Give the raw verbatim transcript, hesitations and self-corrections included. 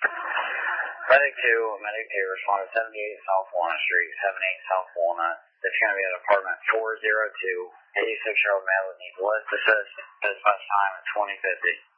Medic two, Medic two, responded seventy-eight South Walnut Street, seventy-eight South Walnut. It's going to be at apartment four oh two. eighty-six-year-old male that needs list assist. Dispatch time at twenty fifty.